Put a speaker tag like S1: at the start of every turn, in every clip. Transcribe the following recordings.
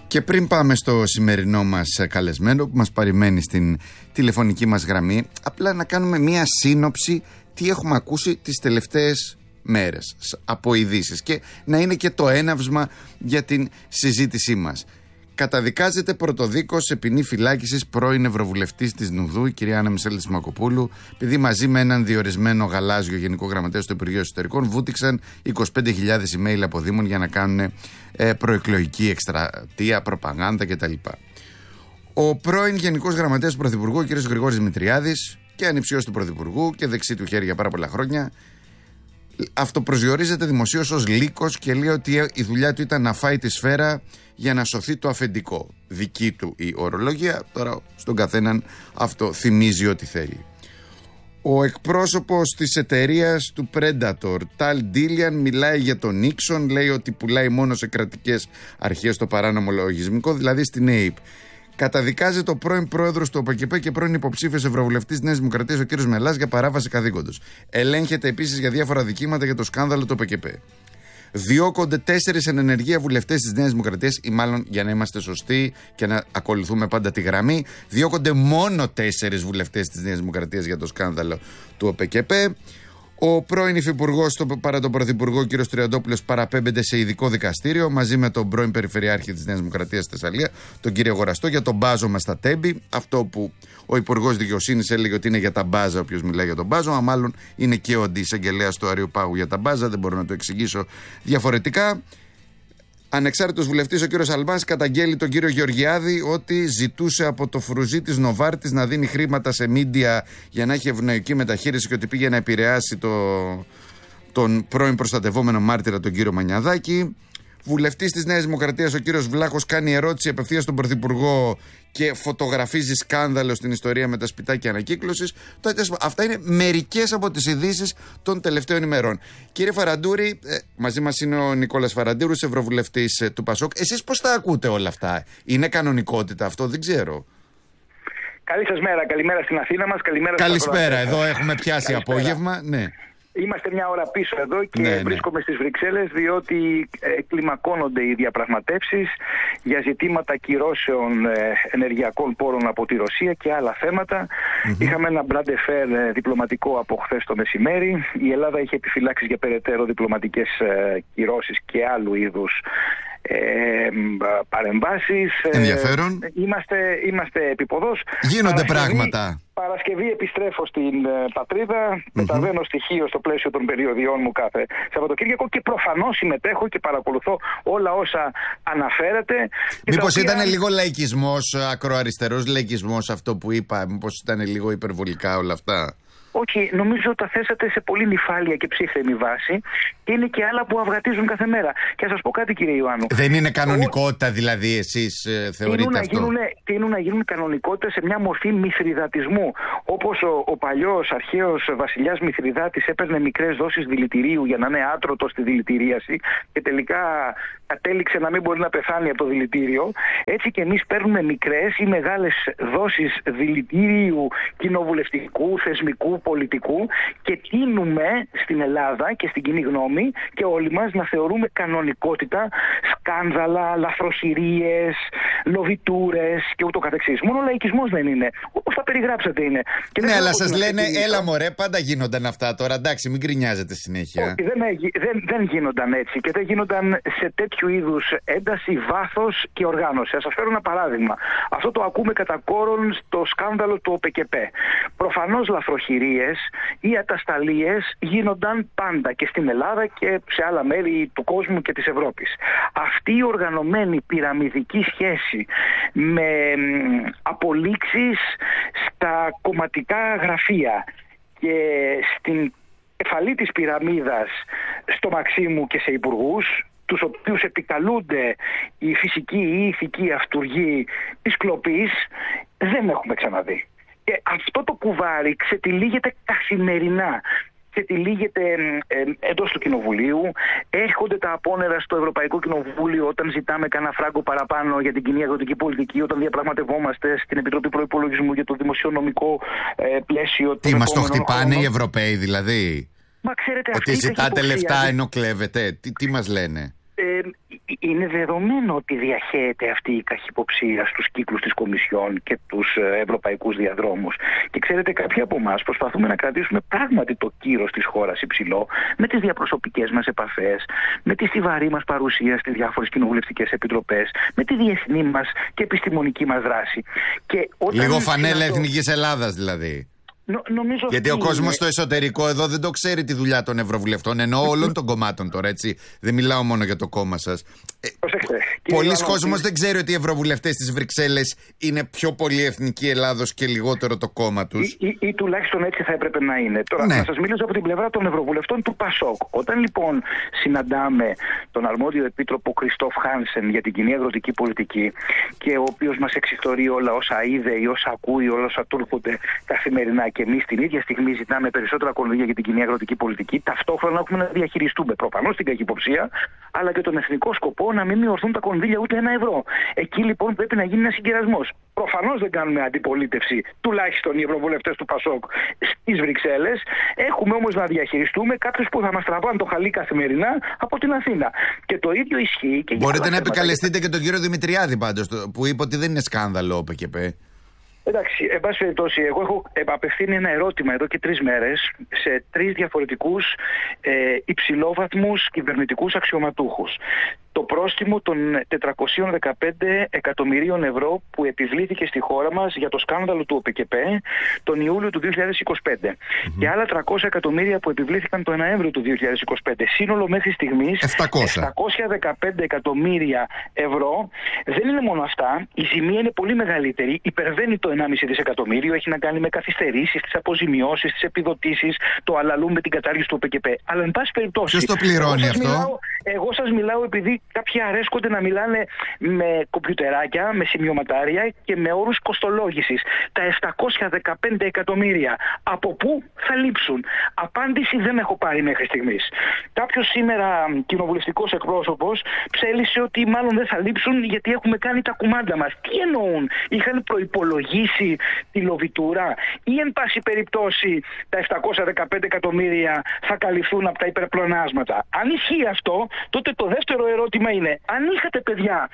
S1: Και πριν πάμε στο σημερινό μας καλεσμένο που μας περιμένει στην τηλεφωνική μας γραμμή, απλά να κάνουμε μία σύνοψη τι έχουμε ακούσει τις τελευταίες μέρες από ειδήσεις και να είναι και το έναυσμα για την συζήτησή μας. Καταδικάζεται πρωτοδίκως σε ποινή φυλάκισης πρώην Ευρωβουλευτής της Νουδού, η κυρία Άννα Μισέλη Τσιμακοπούλου, επειδή μαζί με έναν διορισμένο γαλάζιο γενικό γραμματέα στο Υπουργείο Εσωτερικών βούτυξαν 25.000 email από Δήμων για να κάνουν προεκλογική εκστρατεία, προπαγάνδα κτλ. Ο πρώην Γενικός Γραμματέας του Πρωθυπουργού, ο κ. Γρηγόρης Δημητριάδης, και ανιψιός του Πρωθυπουργού και δεξί του χέρι για πάρα πολλά χρόνια, αυτοπροσδιορίζεται δημοσίως ως λύκος και λέει ότι η δουλειά του ήταν να φάει τη σφαίρα για να σωθεί το αφεντικό. Δική του η ορολογία, τώρα στον καθέναν αυτό θυμίζει ό,τι θέλει. Ο εκπρόσωπος της εταιρείας του Predator, Tal Dilian, μιλάει για τον Νίξον, λέει ότι πουλάει μόνο σε κρατικές αρχές το παράνομο λογισμικό, δηλαδή στην ΑΕΠ. Καταδικάζεται ο πρώην πρόεδρος του ΟΠΚΠ και πρώην υποψήφιος ευρωβουλευτής της Νέας Δημοκρατίας, ο κ. Μελάς, για παράβαση καθήκοντος. Ελέγχεται επίσης για διάφορα δικήματα για το σκάνδαλο του ΟΠΚΠ. Διώκονται 4 εν ενεργεία βουλευτές της Νέας Δημοκρατίας, ή μάλλον για να είμαστε σωστοί και να ακολουθούμε πάντα τη γραμμή, διώκονται μόνο 4 βουλευτές της Νέας Δημοκρατίας για το σκάνδαλο του ΟΠΚΠ. Ο πρώην υφυπουργός παρά τον πρωθυπουργό, κ. Τριαντόπουλος, παραπέμπεται σε ειδικό δικαστήριο μαζί με τον πρώην περιφερειάρχη της Νέας Δημοκρατίας στη Θεσσαλία, τον κ. Γοραστό, για τον μπάζωμα στα Τέμπη. Αυτό που ο υπουργός Δικαιοσύνης έλεγε ότι είναι για τα μπάζα, όποιος μιλάει για τον μπάζωμα, μάλλον είναι και ο αντισαγγελέας του Αριοπάγου για τα μπάζα. Δεν μπορώ να το εξηγήσω διαφορετικά. Ανεξάρτητος βουλευτής ο κύριος Αλμπάνης καταγγέλει τον κύριο Γεωργιάδη ότι ζητούσε από το φρουζί της Νοβάρτης να δίνει χρήματα σε μίντια για να έχει ευνοϊκή μεταχείριση και ότι πήγε να επηρεάσει τον πρώην προστατευόμενο μάρτυρα τον κύριο Μανιαδάκη. Βουλευτής της Νέας Δημοκρατίας ο κύριος Βλάχος κάνει ερώτηση απευθείας στον Πρωθυπουργό και φωτογραφίζει σκάνδαλο στην ιστορία με τα σπιτάκια ανακύκλωσης. Αυτά είναι μερικές από τις ειδήσεις των τελευταίων ημερών. Κύριε Φαραντούρη, μαζί μας είναι ο Νικόλας Φαραντούρης, ευρωβουλευτής του ΠΑΣΟΚ. Εσείς πώς τα ακούτε όλα αυτά? Είναι κανονικότητα αυτό? Δεν ξέρω.
S2: Καλή σας μέρα. Καλημέρα στην Αθήνα μας.
S1: Καλησπέρα. Εδώ έχουμε πιάσει απόγευμα. Ναι.
S2: Είμαστε μια ώρα πίσω εδώ και βρίσκομαι στις Βρυξέλλες, διότι κλιμακώνονται οι διαπραγματεύσεις για ζητήματα κυρώσεων ενεργειακών πόρων από τη Ρωσία και άλλα θέματα. Είχαμε ένα bras de fer διπλωματικό από χθες το μεσημέρι. Η Ελλάδα είχε επιφυλάξεις για περαιτέρω διπλωματικές κυρώσεις και άλλου είδους παρεμβάσεις.
S1: Ενδιαφέρον.
S2: Είμαστε επίποδος.
S1: Γίνονται πράγματα.
S2: Παρασκευή επιστρέφω στην πατρίδα, μεταβαίνω στοιχείο στο πλαίσιο των περιοδιών μου κάθε Σαββατοκύριακο και προφανώς συμμετέχω και παρακολουθώ όλα όσα αναφέρατε.
S1: Μήπως ήταν λίγο λαϊκισμός, ακροαριστερός λαϊκισμός αυτό που είπα? Μήπως ήταν λίγο υπερβολικά όλα αυτά?
S2: Όχι, νομίζω τα θέσατε σε πολύ νυφάλια και ψύχρεμη βάση και είναι και άλλα που αυγατίζουν κάθε μέρα. Και να σας πω κάτι, κύριε Ιωάννου.
S1: Δεν είναι κανονικότητα δηλαδή, εσείς θεωρείτε αυτό?
S2: Τείνουν να γίνουν κανονικότητα σε μια μορφή μηθριδατισμού. Όπως ο παλιός αρχαίος βασιλιάς Μηθριδάτης έπαιρνε μικρές δόσεις δηλητηρίου για να είναι άτρωτο στη δηλητηρίαση και τελικά κατέληξε να μην μπορεί να πεθάνει από το δηλητήριο. Έτσι και εμείς παίρνουμε μικρές ή μεγάλες δόσεις δηλητήριου κοινοβουλευτικού, θεσμικού, πολιτικού και τείνουμε στην Ελλάδα και στην κοινή γνώμη και όλοι μας να θεωρούμε κανονικότητα σκάνδαλα, λαθροχειρίες, λοβιτούρες και ούτω καθεξής. Μόνο ο λαϊκισμός δεν είναι. Όπως τα περιγράψατε είναι. Και
S1: ναι, αλλά σας λένε, έλα μωρέ, πάντα γίνονταν αυτά τώρα. Εντάξει, μην γκρινιάζετε συνέχεια.
S2: Όχι, δεν γίνονταν έτσι και δεν γίνονταν σε τέτοιου είδους ένταση, βάθος και οργάνωση. Ας σας φέρω ένα παράδειγμα. Αυτό το ακούμε κατά κόρον στο σκάνδαλο του ΟΠΚΠ. Προφανώς λαθροχειρίες ή ατασταλίες γίνονταν πάντα και στην Ελλάδα και σε άλλα μέρη του κόσμου και της Ευρώπης. Αυτή η οργανωμένη πυραμιδική σχέση με απολύξεις στα κομματικά γραφεία και στην κεφαλή της πυραμίδας στο Μαξίμου και σε υπουργούς, τους οποίους επικαλούνται οι φυσικοί ή οι ηθικοί αυτουργοί της κλοπής, δεν έχουμε ξαναδεί. Και αυτό το κουβάρι ξετυλίγεται καθημερινά. Ξετυλίγεται εντός του Κοινοβουλίου. Έρχονται τα απόνερα στο Ευρωπαϊκό Κοινοβούλιο όταν ζητάμε κανένα φράγκο παραπάνω για την κοινή αγροτική πολιτική, όταν διαπραγματευόμαστε στην Επιτροπή Προϋπολογισμού για το δημοσιονομικό πλαίσιο.
S1: Τι, μας το χτυπάνε οι Ευρωπαίοι δηλαδή?
S2: Μα ξέρετε,
S1: ότι ζητάτε λεφτά ενώ κλέβετε? Τι μας λένε?
S2: Είναι δεδομένο ότι διαχέεται αυτή η καχυποψία στους κύκλους της Κομισιόν και τους ευρωπαϊκούς διαδρόμους. Και ξέρετε, κάποιοι από εμάς προσπαθούμε να κρατήσουμε πράγματι το κύρος της χώρας υψηλό με τις διαπροσωπικές μας επαφές, με τη στιβαρή μας παρουσία στις διάφορες κοινοβουλευτικές επιτροπές, με τη διεθνή μας και επιστημονική μας δράση. Και
S1: λίγο φανέλα Εθνικής Ελλάδας δηλαδή. Γιατί ο κόσμος στο εσωτερικό εδώ δεν το ξέρει τη δουλειά των ευρωβουλευτών, ενώ όλων των κομμάτων τώρα, έτσι. Δεν μιλάω μόνο για το κόμμα σας. Πολλοί κόσμος δεν ξέρει ότι οι ευρωβουλευτές της Βρυξέλλες είναι πιο πολύ Εθνική Ελλάδος και λιγότερο το κόμμα τους.
S2: Ή τουλάχιστον έτσι θα έπρεπε να είναι. Τώρα, να σας μιλήσω από την πλευρά των ευρωβουλευτών του ΠΑΣΟΚ. Όταν λοιπόν συναντάμε τον αρμόδιο επίτροπο Κριστόφ Χάνσεν για την κοινή αγροτική πολιτική, και ο οποίος μας εξιστορεί όλα όσα είδε ή όσα ακούει, όλα όσα του έρχονται καθημερινά, και εμείς την ίδια στιγμή ζητάμε περισσότερα κονδύλια για την κοινή αγροτική πολιτική, ταυτόχρονα έχουμε να διαχειριστούμε προφανώς την καχυποψία, αλλά και τον εθνικό σκοπό να μην μειωθούν τα κονδύλια ούτε €1. Εκεί λοιπόν πρέπει να γίνει ένας συγκερασμός. Προφανώς δεν κάνουμε αντιπολίτευση, τουλάχιστον οι ευρωβουλευτές του ΠΑΣΟΚ στις Βρυξέλλες. Έχουμε όμως να διαχειριστούμε κάποιους που θα μας τραβάνε το χαλί καθημερινά από την Αθήνα. Και το ίδιο ισχύει και για
S1: μπορείτε να επικαλεστείτε και τον κύριο Δημητριάδη πάντως, που είπε ότι δεν είναι σκάνδαλο ο ΠΚΠ.
S2: Εντάξει, εν πάση περιπτώσει, εγώ έχω απευθύνει ένα ερώτημα εδώ και 3 μέρες σε 3 διαφορετικούς υψηλόβαθμους κυβερνητικούς αξιωματούχους. Το πρόστιμο των 415 εκατομμυρίων ευρώ που επιβλήθηκε στη χώρα μας για το σκάνδαλο του ΟΠΚΠ τον Ιούλιο του 2025 και άλλα 300 εκατομμύρια που επιβλήθηκαν τον Νοέμβριο του 2025. Σύνολο μέχρι στιγμής 715 εκατομμύρια ευρώ. Δεν είναι μόνο αυτά, η ζημία είναι πολύ μεγαλύτερη, υπερβαίνει το 1,5 δισεκατομμύριο, έχει να κάνει με καθυστερήσεις, τις αποζημιώσεις, τις επιδοτήσεις, το αλαλούμ με την κατάργηση του ΟΠΚΠ. Αλλά εν πάση περιπτώσει,
S1: ποιος το πληρώνει αυτό?
S2: Εγώ σας μιλάω επειδή κάποιοι αρέσκονται να μιλάνε με κομπιουτεράκια, με σημειωματάρια και με όρους κοστολόγησης. Τα 715 εκατομμύρια από πού θα λείψουν? Απάντηση δεν έχω πάρει μέχρι στιγμής. Κάποιος σήμερα κοινοβουλευτικός εκπρόσωπος ψέλισε ότι μάλλον δεν θα λείψουν γιατί έχουμε κάνει τα κουμάντα μας. Τι εννοούν? Είχαν προϋπολογίσει τη λοβιτούρα ή εν πάση περιπτώσει τα 715 εκατομμύρια θα καλυφθούν από τα υπερπλονάσματα? Αν ισχύει αυτό, τότε το δεύτερο ερώτημα είναι, αν είχατε παιδιά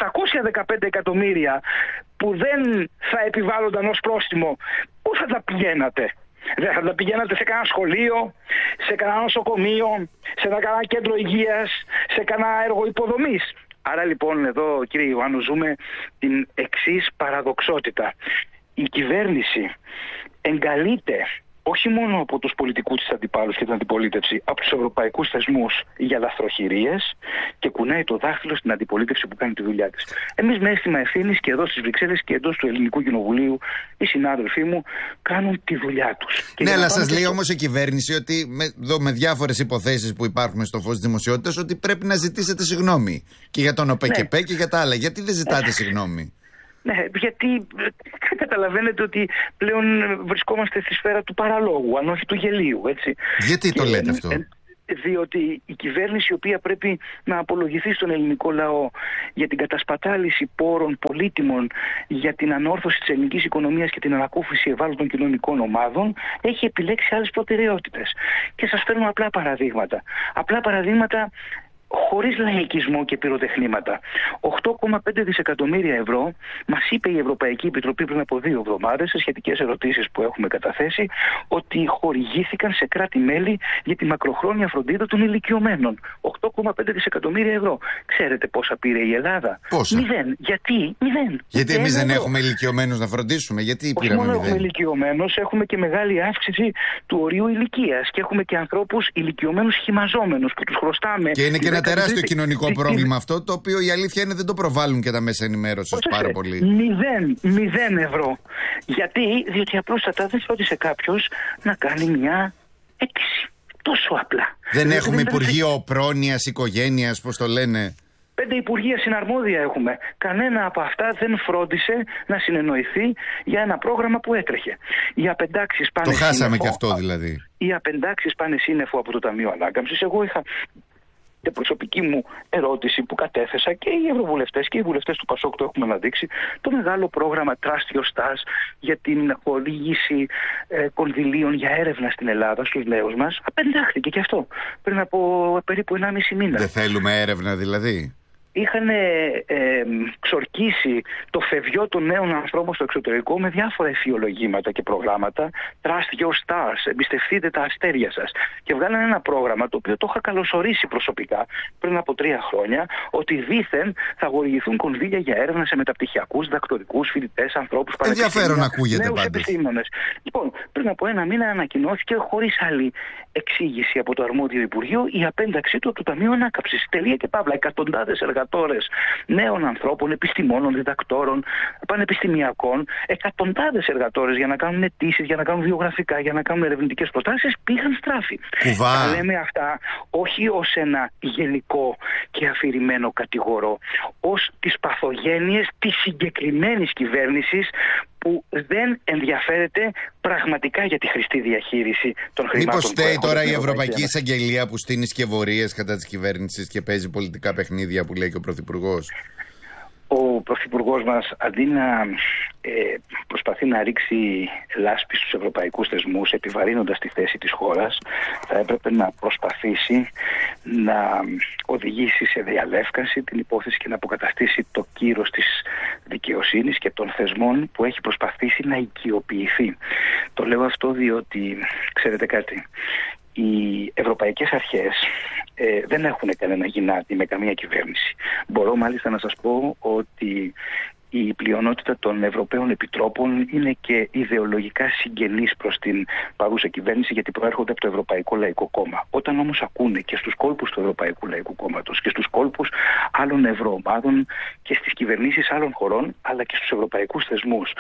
S2: 715 εκατομμύρια που δεν θα επιβάλλονταν ως πρόστιμο, πού θα τα πηγαίνατε? Δεν θα τα πηγαίνατε σε κανένα σχολείο, σε κανένα νοσοκομείο, σε κανένα κέντρο υγείας, σε κανένα έργο υποδομής? Άρα λοιπόν εδώ, κύριε Ιωάννου, ζούμε την εξής παραδοξότητα. Η κυβέρνηση εγκαλείται όχι μόνο από τους πολιτικούς της αντιπάλους και την αντιπολίτευση, από τους ευρωπαϊκούς θεσμούς για λαθροχειρίες και κουνάει το δάχτυλο στην αντιπολίτευση που κάνει τη δουλειά της. Εμείς με αίσθημα ευθύνης και εδώ στις Βρυξέλλες και εντός του Ελληνικού Κοινοβουλίου, οι συνάδελφοί μου κάνουν τη δουλειά τους.
S1: Ναι, αλλά σας λέει όμως η κυβέρνηση ότι με διάφορες υποθέσεις που υπάρχουν στο φως της δημοσιότητας ότι πρέπει να ζητήσετε συγγνώμη και για τον ΟΠΚΠ και για τα άλλα. Γιατί δεν ζητάτε συγγνώμη?
S2: Ναι, γιατί καταλαβαίνετε ότι πλέον βρισκόμαστε στη σφαίρα του παραλόγου, αν όχι του γελίου, έτσι.
S1: Γιατί το λέτε αυτό?
S2: Διότι η κυβέρνηση, η οποία πρέπει να απολογηθεί στον ελληνικό λαό για την κατασπατάληση πόρων πολύτιμων, για την ανόρθωση της ελληνικής οικονομίας και την ανακούφιση ευάλωτων κοινωνικών ομάδων, έχει επιλέξει άλλες προτεραιότητες. Και σας φέρνω απλά παραδείγματα. Απλά παραδείγματα χωρίς λαϊκισμό και πυροτεχνήματα. 8,5 δισεκατομμύρια ευρώ μας είπε η Ευρωπαϊκή Επιτροπή πριν από 2 εβδομάδες σε σχετικές ερωτήσεις που έχουμε καταθέσει, ότι χορηγήθηκαν σε κράτη-μέλη για τη μακροχρόνια φροντίδα των ηλικιωμένων. 8,5 δισεκατομμύρια ευρώ. Ξέρετε πόσα πήρε η Ελλάδα?
S1: Πόσα?
S2: 0. Γιατί? 0.
S1: Γιατί εμείς δεν έχουμε ηλικιωμένους να φροντίσουμε? Γιατί πήραμε 0?
S2: Όχι μόνο έχουμε ηλικιωμένους, έχουμε και μεγάλη αύξηση του ορίου ηλικίας και έχουμε και ανθρώπους ηλικιωμένους χυμαζόμενους που τους χρωστάμε.
S1: Και είναι και ένα τεράστιο κοινωνικό πρόβλημα αυτό, το οποίο η αλήθεια είναι δεν το προβάλλουν και τα μέσα ενημέρωσης πάρα πολύ.
S2: 0 ευρώ. Γιατί? Διότι απλούστατα δεν φρόντισε κάποιος να κάνει μια αίτηση. Τόσο απλά.
S1: Δεν έχουμε Υπουργείο Πρόνοιας, Οικογένειας, πώς το λένε?
S2: 5 υπουργεία συναρμόδια έχουμε. Κανένα από αυτά δεν φρόντισε να συνεννοηθεί για ένα πρόγραμμα που έτρεχε. Οι απεντάξεις πάνε
S1: σύννεφο. Το χάσαμε και αυτό δηλαδή.
S2: Οι απεντάξεις πάνε σύννεφο από το Ταμείο Ανάκαμψης. Εγώ είχα την προσωπική μου ερώτηση που κατέθεσα και οι ευρωβουλευτές και οι βουλευτές του ΠΑΣΟΚ το έχουμε αναδείξει, το μεγάλο πρόγραμμα Trust Your Stars για την χορήγηση κονδυλίων για έρευνα στην Ελλάδα στους νέους μας. Απεντάχθηκε και αυτό πριν από περίπου 1,5 μήνα.
S1: Δεν θέλουμε έρευνα δηλαδή?
S2: είχαν ξορκίσει το φευγιό των νέων ανθρώπων στο εξωτερικό με διάφορα εφιολογήματα και προγράμματα. Trust your stars, εμπιστευτείτε τα αστέρια σας. Και βγάλανε ένα πρόγραμμα το οποίο το είχα καλωσορίσει προσωπικά πριν από 3 χρόνια, ότι δήθεν θα χορηγηθούν κονδύλια για έρευνα σε μεταπτυχιακούς, διδακτορικούς, φοιτητές, ανθρώπους,
S1: ενδιαφέρον ακούγεται
S2: νέους επιστήμονες. Λοιπόν, πριν από 1 μήνα ανακοινώθηκε χωρίς άλλη εξήγηση από το αρμόδιο Υπουργείο η απένταξή του από το Ταμείο Ανάκαμψης. Τελεία και παύλα. Εκατοντάδες εργατόρες νέων ανθρώπων, επιστημόνων, διδακτόρων, πανεπιστημιακών, εκατοντάδες εργατόρες για να κάνουν αιτήσεις, για να κάνουν βιογραφικά, για να κάνουν ερευνητικές προτάσεις, πήγαν στράφη. Τα λέμε αυτά όχι ως ένα γενικό και αφηρημένο κατηγορό, ως τις παθογένειες της συγκεκριμένης κυβέρνησης που δεν ενδιαφέρεται πραγματικά για τη χρηστή διαχείριση των χρημάτων.
S1: Μήπως φταίει τώρα η Ευρωπαϊκή Εισαγγελία που στείνει σκευωρίες κατά της κυβέρνησης και παίζει πολιτικά παιχνίδια που λέει και ο Πρωθυπουργός?
S2: Ο Πρωθυπουργός μας, αντί να προσπαθεί να ρίξει λάσπη στους ευρωπαϊκούς θεσμούς επιβαρύνοντας τη θέση της χώρας, θα έπρεπε να προσπαθήσει να οδηγήσει σε διαλεύκανση την υπόθεση και να αποκαταστήσει το κύρος της δικαιοσύνης και των θεσμών που έχει προσπαθήσει να οικειοποιηθεί. Το λέω αυτό διότι, ξέρετε κάτι, οι ευρωπαϊκές αρχές δεν έχουν κανένα γυνάτι με καμία κυβέρνηση. Μπορώ μάλιστα να σας πω ότι η πλειονότητα των Ευρωπαίων Επιτρόπων είναι και ιδεολογικά συγγενείς προς την παρούσα κυβέρνηση, γιατί προέρχονται από το Ευρωπαϊκό Λαϊκό Κόμμα. Όταν όμως ακούνε και στους κόλπους του Ευρωπαϊκού Λαϊκού Κόμματος και στους κόλπους άλλων ευρωομάδων και στις κυβερνήσεις άλλων χωρών, αλλά και στους ευρωπαϊκούς θεσμούς,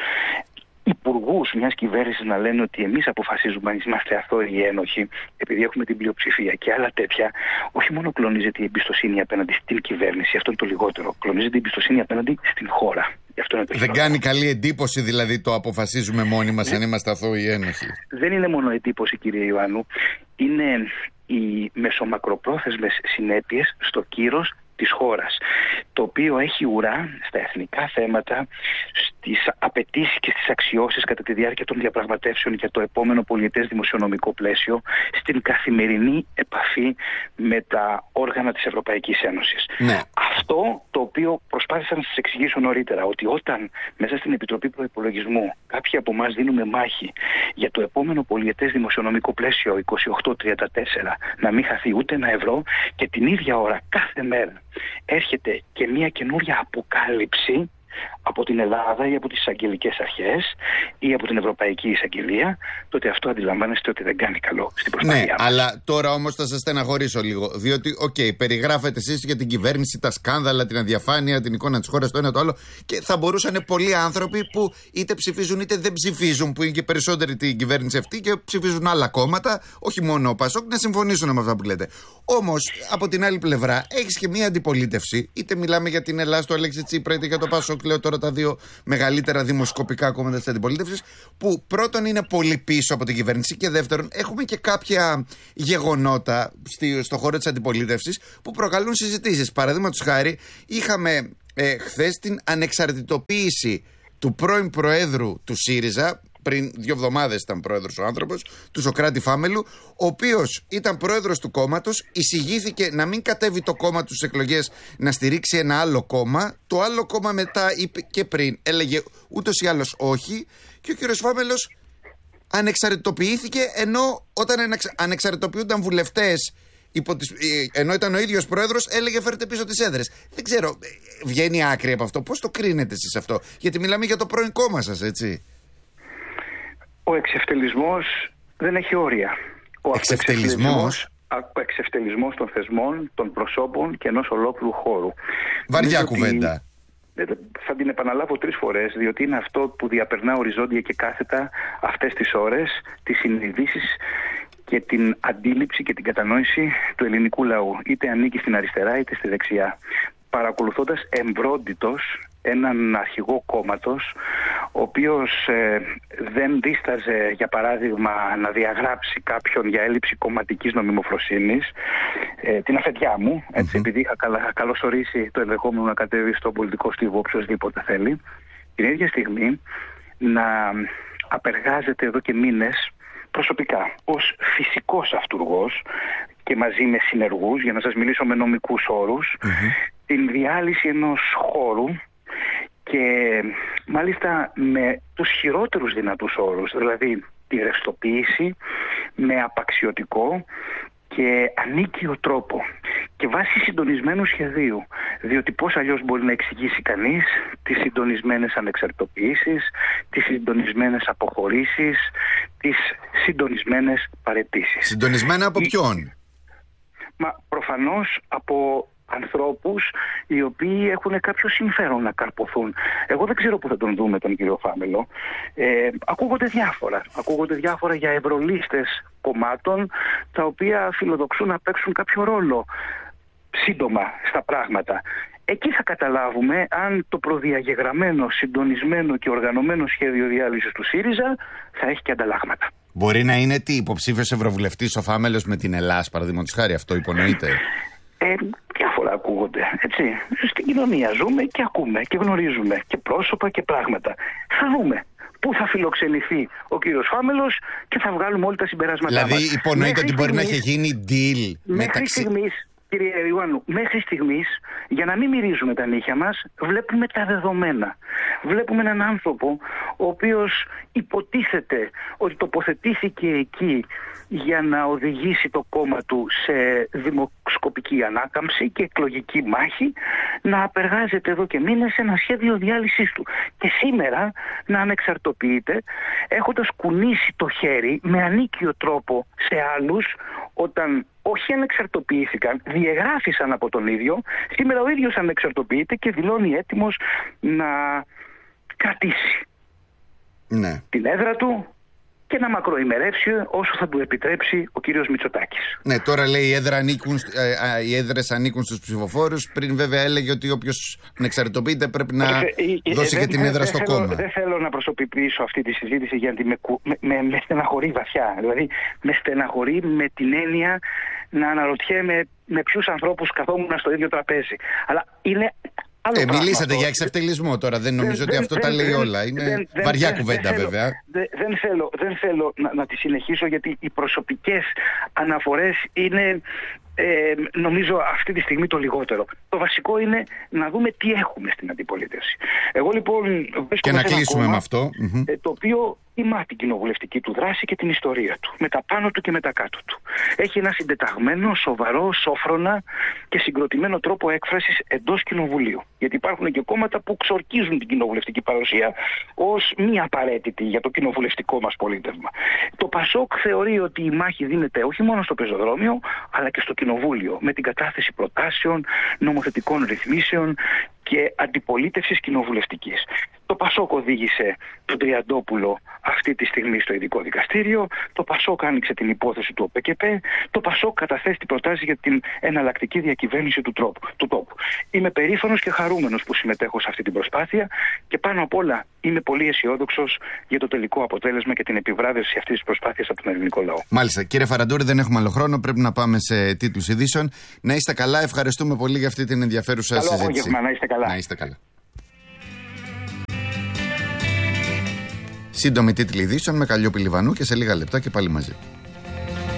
S2: υπουργούς μιας κυβέρνησης να λένε ότι εμείς αποφασίζουμε αν είμαστε αθώοι ή ένοχοι, επειδή έχουμε την πλειοψηφία και άλλα τέτοια, όχι μόνο κλονίζεται η εμπιστοσύνη απέναντι στην κυβέρνηση, αυτό είναι το λιγότερο, κλονίζεται η εμπιστοσύνη απέναντι στην χώρα. Αυτό είναι το
S1: δεν κάνει καλή εντύπωση δηλαδή το αποφασίζουμε μόνοι μας αν είμαστε αθώοι ή ένοχοι?
S2: Δεν είναι μόνο εντύπωση, κύριε Ιωάννου, είναι οι μεσομακροπρόθεσμες συνέπειες στο κύρος της χώρας, το οποίο έχει ουρά στα εθνικά θέματα, στις απαιτήσεις και στις αξιώσεις κατά τη διάρκεια των διαπραγματεύσεων για το επόμενο πολιετές δημοσιονομικό πλαίσιο, στην καθημερινή επαφή με τα όργανα της Ευρωπαϊκής Ένωσης. Ναι. Αυτό το οποίο προσπάθησα να σας εξηγήσω νωρίτερα, ότι όταν μέσα στην Επιτροπή Προϋπολογισμού κάποιοι από εμάς δίνουμε μάχη για το επόμενο πολιετές δημοσιονομικό πλαίσιο 28-34 να μην χαθεί ούτε ένα ευρώ, και την ίδια ώρα κάθε μέρα έρχεται και μια καινούρια αποκάλυψη από την Ελλάδα ή από τις εισαγγελικές αρχές ή από την Ευρωπαϊκή Εισαγγελία, τότε αυτό αντιλαμβάνεστε ότι δεν κάνει καλό στην προσπάθειά μας.
S1: Αλλά τώρα όμως θα σας στεναχωρήσω λίγο, διότι περιγράφετε εσείς για την κυβέρνηση, τα σκάνδαλα, την αδιαφάνεια, την εικόνα της χώρας, το ένα το άλλο, και θα μπορούσαν πολλοί άνθρωποι που είτε ψηφίζουν είτε δεν ψηφίζουν, που είναι και περισσότεροι την κυβέρνηση αυτή και ψηφίζουν άλλα κόμματα, όχι μόνο ο Πασόκ, να συμφωνήσουν με αυτά που λέτε. Όμως από την άλλη πλευρά έχεις και μια αντιπολίτευση, είτε μιλάμε για την Ελλάδα του Αλέξη Τσίπρα είτε για το Πασόκ, λέω τώρα τα δύο μεγαλύτερα δημοσκοπικά κόμματα της αντιπολίτευσης, που πρώτον είναι πολύ πίσω από την κυβέρνηση και δεύτερον έχουμε και κάποια γεγονότα στο χώρο της αντιπολίτευσης που προκαλούν συζητήσεις. Παραδείγματος χάρη, είχαμε χθες την ανεξαρτητοποίηση του πρώην Προέδρου του ΣΥΡΙΖΑ, πριν 2 εβδομάδες ήταν πρόεδρος ο άνθρωπος, του Σωκράτη Φάμελου, ο οποίος ήταν πρόεδρος του κόμματος, εισηγήθηκε να μην κατέβει το κόμμα του στις εκλογές, να στηρίξει ένα άλλο κόμμα. Το άλλο κόμμα μετά είπε και πριν, έλεγε ούτως ή άλλως όχι, και ο κύριος Φάμελος ανεξαρτητοποιήθηκε, ενώ όταν ανεξαρτητοποιούνταν βουλευτές, ενώ ήταν ο ίδιος πρόεδρος, έλεγε φέρτε πίσω τις έδρες. Δεν ξέρω, βγαίνει άκρη από αυτό? Πώς το κρίνετε εσείς αυτό? Γιατί μιλάμε για το πρώην κόμμα σας, έτσι.
S2: Ο εξευτελισμός δεν έχει όρια. Ο εξευτελισμός των θεσμών, των προσώπων και ενός ολόκληρου χώρου.
S1: Βαριά κουβέντα.
S2: Θα την επαναλάβω 3 φορές, διότι είναι αυτό που διαπερνά οριζόντια και κάθετα αυτές τις ώρες, τις συνειδήσεις και την αντίληψη και την κατανόηση του ελληνικού λαού. Είτε ανήκει στην αριστερά είτε στη δεξιά. Παρακολουθώντας εμπρόντιτος έναν αρχηγό κόμματος, ο οποίος δεν δίσταζε, για παράδειγμα, να διαγράψει κάποιον για έλλειψη κομματικής νομιμοφροσύνης, την αφεντιά μου, έτσι, επειδή είχα καλωσορίσει το ενδεχόμενο να κατέβει στον πολιτικό στίβο οποιοσδήποτε θέλει, την ίδια στιγμή να απεργάζεται εδώ και μήνες προσωπικά ως φυσικός αυτουργός και μαζί με συνεργούς, για να σας μιλήσω με νομικούς όρους, την διάλυση ενός χώρου και μάλιστα με τους χειρότερους δυνατούς όρους, δηλαδή τη ρευστοποίηση με απαξιωτικό και ανίκιο τρόπο και βάσει συντονισμένου σχεδίου, διότι πώς αλλιώς μπορεί να εξηγήσει κανείς τις συντονισμένες ανεξαρτητοποιήσεις, τις συντονισμένες αποχωρήσεις, τις συντονισμένες παραιτήσεις.
S1: Συντονισμένα από ποιον?
S2: Μα προφανώς από ανθρώπους οι οποίοι έχουν κάποιο συμφέρον να καρποθούν. Εγώ δεν ξέρω πού θα τον δούμε τον κύριο Φάμελο. Ακούγονται διάφορα για ευρωλίστες κομμάτων τα οποία φιλοδοξούν να παίξουν κάποιο ρόλο σύντομα στα πράγματα. Εκεί θα καταλάβουμε αν το προδιαγεγραμμένο, συντονισμένο και οργανωμένο σχέδιο διάλυσης του ΣΥΡΙΖΑ θα έχει και ανταλλάγματα.
S1: Μπορεί να είναι υποψήφιος ευρωβουλευτής ο Φάμελος με την Ελλάς, παραδείγματος χάρη, αυτό υπονοείται?
S2: Διάφορα ακούγονται, έτσι. Στην κοινωνία ζούμε και ακούμε και γνωρίζουμε και πρόσωπα και πράγματα. Θα δούμε πού θα φιλοξενηθεί ο κύριος Φάμελος και θα βγάλουμε όλοι τα συμπεράσματά μας.
S1: Δηλαδή υπονοείται ότι μπορεί να έχει γίνει deal μεταξύ...
S2: Κύριε Ιωάννου, μέχρι στιγμής, για να μην μυρίζουμε τα νύχια μας, βλέπουμε τα δεδομένα. Βλέπουμε έναν άνθρωπο ο οποίος υποτίθεται ότι τοποθετήθηκε εκεί για να οδηγήσει το κόμμα του σε δημοσκοπική ανάκαμψη και εκλογική μάχη, να απεργάζεται εδώ και μήνες ένα σχέδιο διάλυσης του. Και σήμερα να ανεξαρτοποιείται, έχοντας κουνήσει το χέρι με ανίκιο τρόπο σε άλλους, όταν όχι ανεξαρτοποιήθηκαν, διεγράφησαν από τον ίδιο. Σήμερα ο ίδιος ανεξαρτοποιείται και δηλώνει έτοιμος να κρατήσει την έδρα του και να μακροημερεύσει όσο θα του επιτρέψει ο κύριος Μητσοτάκης. Ναι,
S1: τώρα λέει οι έδρες ανήκουν στους ψηφοφόρους. Πριν βέβαια έλεγε ότι όποιος ανεξαρτητοποιείται πρέπει να δώσει και την έδρα στο κόμμα.
S2: Δεν θέλω να προσωποποιήσω αυτή τη συζήτηση γιατί με στεναχωρεί βαθιά. Δηλαδή με στεναχωρεί με την έννοια να αναρωτιέμαι με ποιους ανθρώπους καθόμουν στο ίδιο τραπέζι. Αλλά είναι...
S1: μιλήσατε για εξευτελισμό τώρα, δεν νομίζω ότι αυτό τα λέει όλα. Είναι βαριά κουβέντα βέβαια.
S2: Δεν θέλω να τη συνεχίσω γιατί οι προσωπικές αναφορές είναι νομίζω αυτή τη στιγμή το λιγότερο. Το βασικό είναι να δούμε τι έχουμε στην αντιπολίτευση. Εγώ λοιπόν
S1: και να κλείσουμε με αυτό.
S2: Το οποίο τιμά την κοινοβουλευτική του δράση και την ιστορία του. Με τα πάνω του και με τα κάτω του. Έχει ένα συντεταγμένο, σοβαρό, σόφρονα και συγκροτημένο τρόπο έκφρασης εντός κοινοβουλίου. Γιατί υπάρχουν και κόμματα που ξορκίζουν την κοινοβουλευτική παρουσία ως μη απαραίτητη για το κοινοβουλευτικό μας πολίτευμα. Το ΠΑΣΟΚ θεωρεί ότι η μάχη δίνεται όχι μόνο στο πεζοδρόμιο, αλλά και στο κοινοβούλιο. Με την κατάθεση προτάσεων, νομοθετικών ρυθμίσεων και αντιπολίτευσης κοινοβουλευτικής. Το ΠΑΣΟΚ οδήγησε τον Τριαντόπουλο αυτή τη στιγμή στο ειδικό δικαστήριο. Το ΠΑΣΟΚ άνοιξε την υπόθεση του ΟΠΚΠ. Το ΠΑΣΟΚ καταθέσει την προτάση για την εναλλακτική διακυβέρνηση του τόπου. Είμαι περήφανος και χαρούμενος που συμμετέχω σε αυτή την προσπάθεια και πάνω απ' όλα είμαι πολύ αισιόδοξος για το τελικό αποτέλεσμα και την επιβράβευση αυτής της προσπάθειας από τον ελληνικό λαό.
S1: Μάλιστα. Κύριε Φαραντούρη, δεν έχουμε άλλο χρόνο. Πρέπει να πάμε σε τίτλους ειδήσεων. Να είστε καλά. Ευχαριστούμε πολύ για αυτή την ενδιαφέρουσα συζήτηση.
S2: Καλό απόγευμα. Να είστε καλά.
S1: Να είστε καλά. Σύντομη τίτλη ειδήσεων με Καλλιόπη Λιβανού και σε λίγα λεπτά και πάλι μαζί.